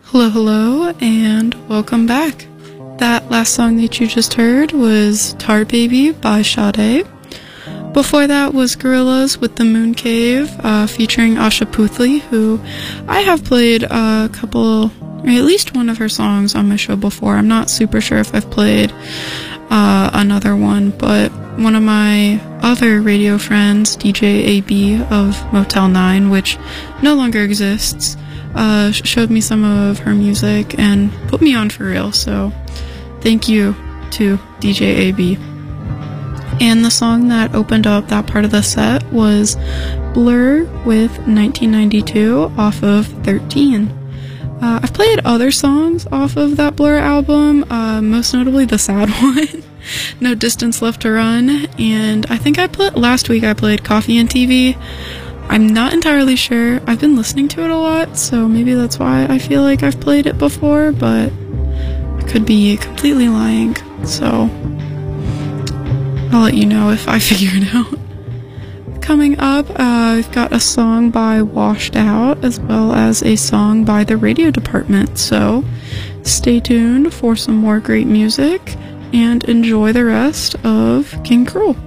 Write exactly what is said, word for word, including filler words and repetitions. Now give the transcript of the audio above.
Hello, hello, and welcome back. That last song that you just heard was Tar Baby by Sade. Before that was Gorillaz with The Moon Cave, uh, featuring Asha Puthli, who I have played a couple, or at least one of her songs on my show before. I'm not super sure if I've played uh, another one, but one of my other radio friends, D J A B of Motel nine, which no longer exists, uh, showed me some of her music and put me on for real, so thank you to D J A B. And the song that opened up that part of the set was Blur with nineteen ninety-two off of thirteen. Uh, I've played other songs off of that Blur album, uh, most notably the sad one, No Distance Left to Run, and I think I played, last week I played Coffee and T V. I'm not entirely sure. I've been listening to it a lot, so maybe that's why I feel like I've played it before, but I could be completely lying, so I'll let you know if I figure it out. Coming up, uh, we've got a song by Washed Out, as well as a song by The Radio Department, so stay tuned for some more great music, and enjoy the rest of King Cruel.